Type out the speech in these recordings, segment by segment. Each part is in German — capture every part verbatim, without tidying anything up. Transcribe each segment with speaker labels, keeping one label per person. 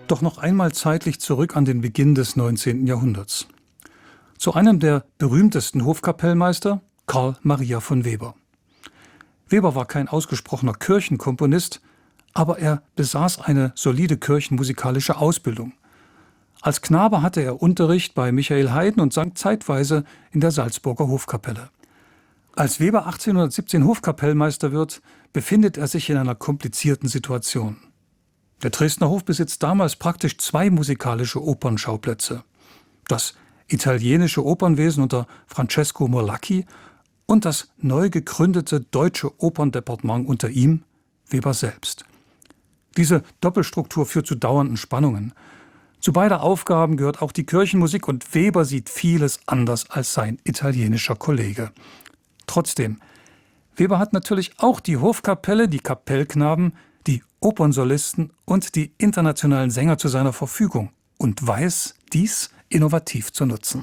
Speaker 1: Doch noch einmal zeitlich zurück an den Beginn des neunzehnten Jahrhunderts. Zu einem der berühmtesten Hofkapellmeister, Carl Maria von Weber. Weber war kein ausgesprochener Kirchenkomponist, aber er besaß eine solide kirchenmusikalische Ausbildung. Als Knabe hatte er Unterricht bei Michael Haydn und sang zeitweise in der Salzburger Hofkapelle. Als Weber achtzehnhundertsiebzehn Hofkapellmeister wird, befindet er sich in einer komplizierten Situation. Der Dresdner Hof besitzt damals praktisch zwei musikalische Opernschauplätze. Das italienische Opernwesen unter Francesco Morlacchi und das neu gegründete deutsche Operndepartement unter ihm, Weber selbst. Diese Doppelstruktur führt zu dauernden Spannungen. Zu beider Aufgaben gehört auch die Kirchenmusik und Weber sieht vieles anders als sein italienischer Kollege. Trotzdem, Weber hat natürlich auch die Hofkapelle, die Kapellknaben, die Opernsolisten und die internationalen Sänger zu seiner Verfügung und weiß, dies innovativ zu nutzen.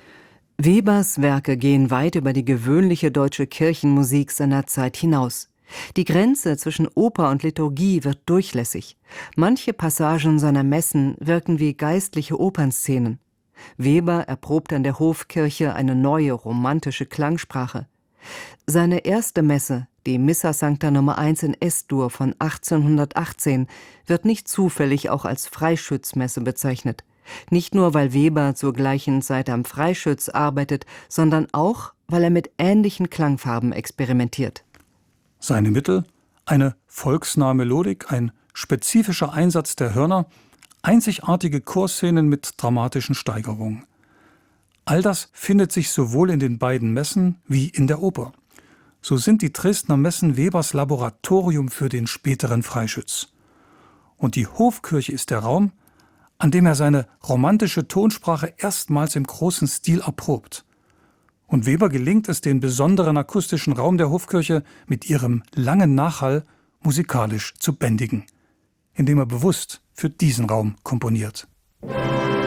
Speaker 2: Webers Werke gehen weit über die gewöhnliche deutsche Kirchenmusik seiner Zeit hinaus. Die Grenze zwischen Oper und Liturgie wird durchlässig. Manche Passagen seiner Messen wirken wie geistliche Opernszenen. Weber erprobt an der Hofkirche eine neue romantische Klangsprache. Seine erste Messe, die Missa Sancta Nummer eins in S-Dur von achtzehnhundertachtzehn, wird nicht zufällig auch als Freischützmesse bezeichnet. Nicht nur, weil Weber zur gleichen Zeit am Freischütz arbeitet, sondern auch, weil er mit ähnlichen Klangfarben experimentiert.
Speaker 1: Seine Mittel? Eine volksnahe Melodik, ein spezifischer Einsatz der Hörner, einzigartige Chorszenen mit dramatischen Steigerungen. All das findet sich sowohl in den beiden Messen wie in der Oper. So sind die Dresdner Messen Webers Laboratorium für den späteren Freischütz. Und die Hofkirche ist der Raum, an dem er seine romantische Tonsprache erstmals im großen Stil erprobt. Und Weber gelingt es, den besonderen akustischen Raum der Hofkirche mit ihrem langen Nachhall musikalisch zu bändigen, indem er bewusst für diesen Raum komponiert.